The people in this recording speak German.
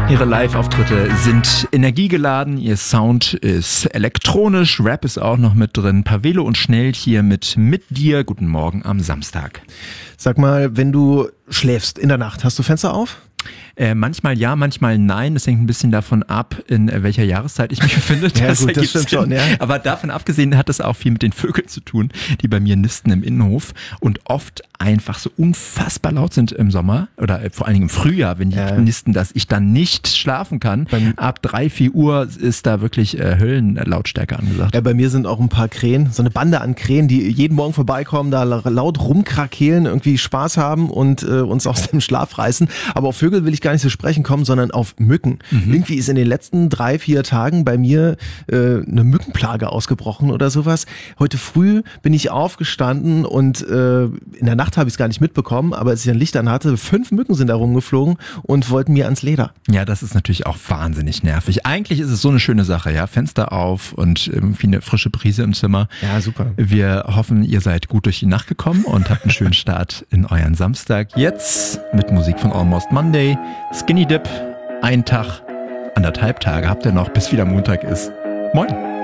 Ihre Live-Auftritte sind energiegeladen, ihr Sound ist elektronisch, Rap ist auch noch mit drin. Pavelo und Schnell hier mit dir. Guten Morgen am Samstag. Sag mal, wenn du schläfst in der Nacht, hast du Fenster auf? Manchmal ja, manchmal nein. Das hängt ein bisschen davon ab, in welcher Jahreszeit ich mich befinde. Ja gut, das stimmt schon, ja. Aber davon abgesehen hat das auch viel mit den Vögeln zu tun, die bei mir nisten im Innenhof und oft einfach so unfassbar laut sind im Sommer oder vor allen Dingen im Frühjahr, wenn die nisten, dass ich dann nicht schlafen kann. Ab 3-4 Uhr ist da wirklich Höllenlautstärke angesagt. Ja, bei mir sind auch ein paar Krähen, so eine Bande an Krähen, die jeden Morgen vorbeikommen, da laut rumkrakehlen, irgendwie Spaß haben und uns aus dem Schlaf reißen. Aber auf Vögel will ich gar nicht zu sprechen kommen, sondern auf Mücken. Irgendwie ist in den letzten 3-4 Tagen bei mir eine Mückenplage ausgebrochen oder sowas. Heute früh bin ich aufgestanden und in der Nacht habe ich es gar nicht mitbekommen, aber als ich ein Licht an hatte, 5 Mücken sind da rumgeflogen und wollten mir ans Leder. Ja, das ist natürlich auch wahnsinnig nervig. Eigentlich ist es so eine schöne Sache, ja, Fenster auf und irgendwie eine frische Brise im Zimmer. Ja, super. Wir hoffen, ihr seid gut durch die Nacht gekommen und habt einen schönen Start in euren Samstag. Jetzt mit Musik von Almost Monday, Skinny Dip, ein Tag, 1,5 Tage habt ihr noch, bis wieder Montag ist. Moin!